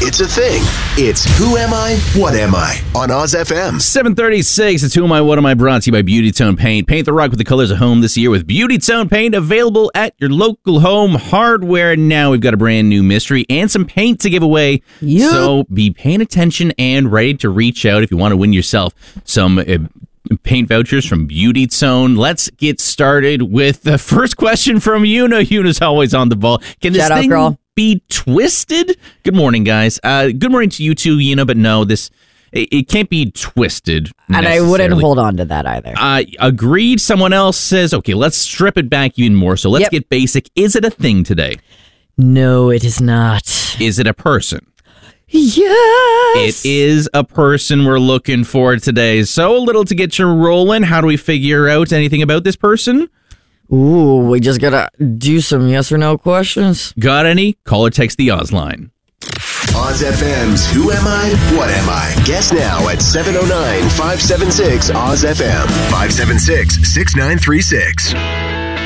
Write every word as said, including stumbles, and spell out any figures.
It's a thing. It's Who Am I, What Am I on Oz F M. seven thirty-six, it's Who Am I, What Am I, brought to you by Beauty Tone Paint. Paint the rock with the colors of home this year with Beauty Tone Paint, available at your local home hardware. Now we've got a brand new mystery and some paint to give away. Yep. So be paying attention and ready to reach out if you want to win yourself some uh, paint vouchers from Beauty Tone. Let's get started with the first question from Una. Una's always on the ball. Can this Shout out, thing girl. be twisted? Good morning, guys. Uh, good morning to you too, Una, but no, this it, it can't be twisted. And I wouldn't necessarily. hold on to that either. Uh, agreed. Someone else says, okay, let's strip it back even more. So let's Yep. get basic. Is it a thing today? No, it is not. Is it a person? Yes. It is a person we're looking for today. So a little to get you rolling. How do we figure out anything about this person? Ooh, we just gotta do some yes or no questions. Got any? Call or text the Oz line. Oz F M's Who Am I, What Am I? Guess now at seven oh nine, five seven six, Oz F M. five seven six, six nine three six.